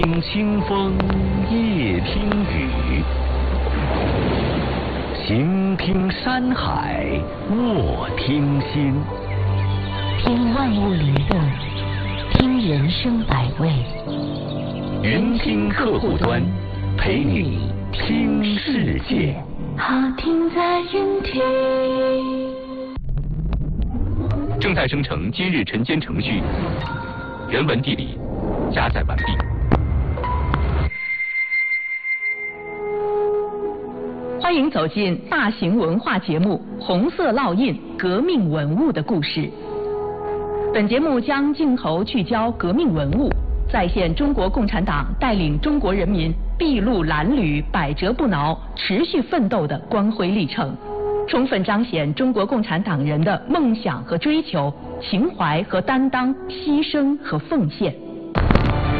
听清风，夜听雨，行听山海，卧听心。 听万物灵动，听人生百味。 云听客户端，陪你听世界。 好听在云听。 正在生成今日晨间程序，原文地理加载完毕。 欢迎走进大型文化节目《红色烙印：革命文物的故事》。本节目将镜头聚焦革命文物，再现中国共产党带领中国人民筚路蓝缕、百折不挠、持续奋斗的光辉历程，充分彰显中国共产党人的梦想和追求、情怀和担当、牺牲和奉献。